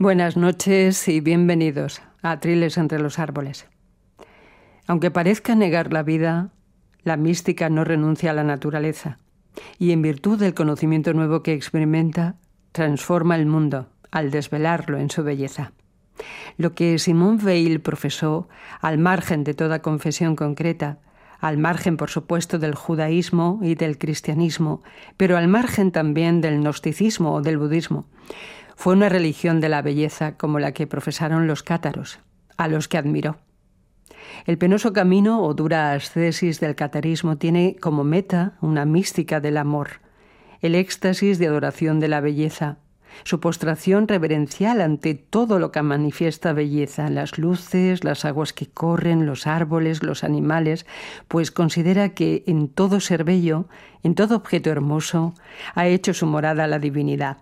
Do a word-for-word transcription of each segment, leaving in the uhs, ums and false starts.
Buenas noches y bienvenidos a Atriles entre los árboles. Aunque parezca negar la vida, la mística no renuncia a la naturaleza y, en virtud del conocimiento nuevo que experimenta, transforma el mundo al desvelarlo en su belleza. Lo que Simone Weil profesó, al margen de toda confesión concreta, al margen, por supuesto, del judaísmo y del cristianismo, pero al margen también del gnosticismo o del budismo, fue una religión de la belleza como la que profesaron los cátaros, a los que admiró. El penoso camino o dura ascesis del catarismo tiene como meta una mística del amor, el éxtasis de adoración de la belleza, su postración reverencial ante todo lo que manifiesta belleza, las luces, las aguas que corren, los árboles, los animales, pues considera que en todo ser bello, en todo objeto hermoso, ha hecho su morada la divinidad.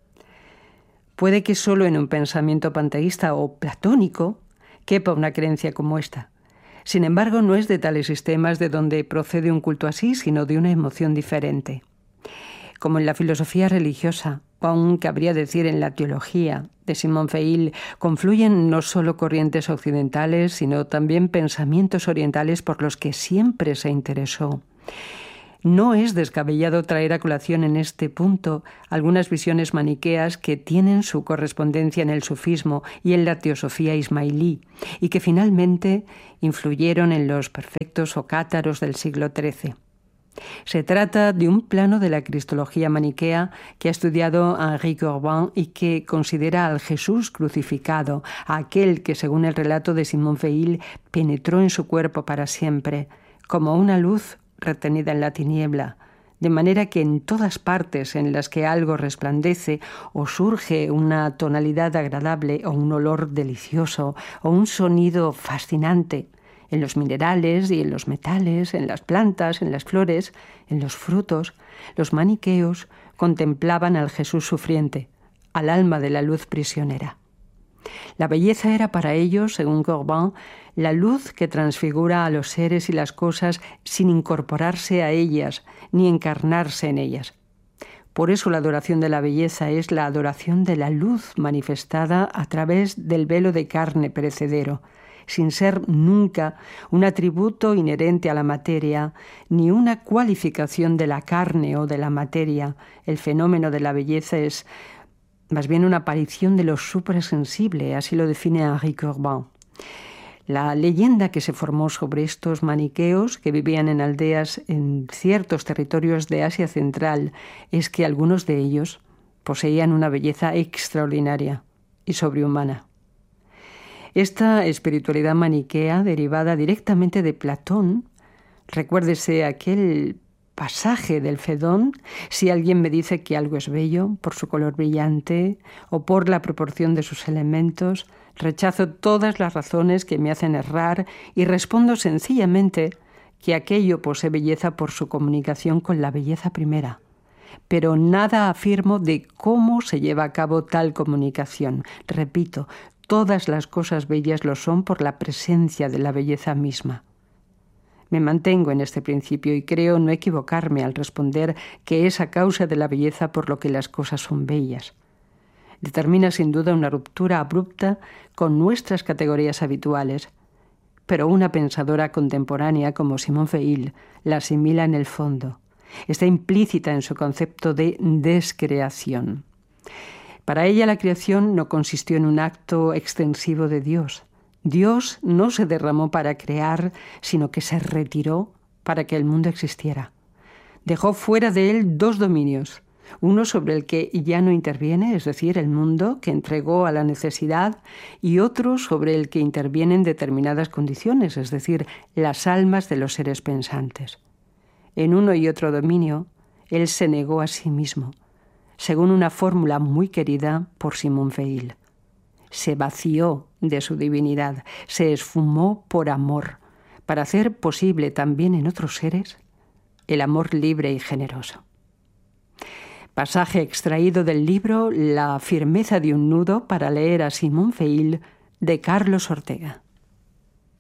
Puede que solo en un pensamiento panteísta o platónico quepa una creencia como esta. Sin embargo, no es de tales sistemas de donde procede un culto así, sino de una emoción diferente. Como en la filosofía religiosa, o aún cabría decir en la teología de Simone Weil, confluyen no solo corrientes occidentales, sino también pensamientos orientales por los que siempre se interesó. No es descabellado traer a colación en este punto algunas visiones maniqueas que tienen su correspondencia en el sufismo y en la teosofía ismailí, y que finalmente influyeron en los perfectos o cátaros del siglo trece. Se trata de un plano de la cristología maniquea que ha estudiado Henri Corbin y que considera al Jesús crucificado, a aquel que, según el relato de Simone Weil, penetró en su cuerpo para siempre, como una luz retenida en la tiniebla, de manera que en todas partes en las que algo resplandece o surge una tonalidad agradable o un olor delicioso o un sonido fascinante, en los minerales y en los metales, en las plantas, en las flores, en los frutos, los maniqueos contemplaban al Jesús sufriente, al alma de la luz prisionera. La belleza era para ellos, según Corbin, la luz que transfigura a los seres y las cosas sin incorporarse a ellas ni encarnarse en ellas. Por eso la adoración de la belleza es la adoración de la luz manifestada a través del velo de carne perecedero, sin ser nunca un atributo inherente a la materia, ni una cualificación de la carne o de la materia. El fenómeno de la belleza es más bien una aparición de lo suprasensible, así lo define Henri Corbin. La leyenda que se formó sobre estos maniqueos que vivían en aldeas en ciertos territorios de Asia Central es que algunos de ellos poseían una belleza extraordinaria y sobrehumana. Esta espiritualidad maniquea, derivada directamente de Platón, recuérdese aquel pasaje del Fedón: si alguien me dice que algo es bello por su color brillante o por la proporción de sus elementos, rechazo todas las razones que me hacen errar y respondo sencillamente que aquello posee belleza por su comunicación con la belleza primera. Pero nada afirmo de cómo se lleva a cabo tal comunicación. Repito, todas las cosas bellas lo son por la presencia de la belleza misma. Me mantengo en este principio y creo no equivocarme al responder que es a causa de la belleza por lo que las cosas son bellas. Determina sin duda una ruptura abrupta con nuestras categorías habituales, pero una pensadora contemporánea como Simone Weil la asimila en el fondo. Está implícita en su concepto de descreación. Para ella la creación no consistió en un acto extensivo de Dios. Dios no se derramó para crear, sino que se retiró para que el mundo existiera. Dejó fuera de él dos dominios, uno sobre el que ya no interviene, es decir, el mundo que entregó a la necesidad, y otro sobre el que interviene en determinadas condiciones, es decir, las almas de los seres pensantes. En uno y otro dominio, él se negó a sí mismo, según una fórmula muy querida por Simone Weil. Se vació de su divinidad, se esfumó por amor, para hacer posible también en otros seres el amor libre y generoso. Pasaje extraído del libro La firmeza de un nudo para leer a Simone Weil de Carlos Ortega.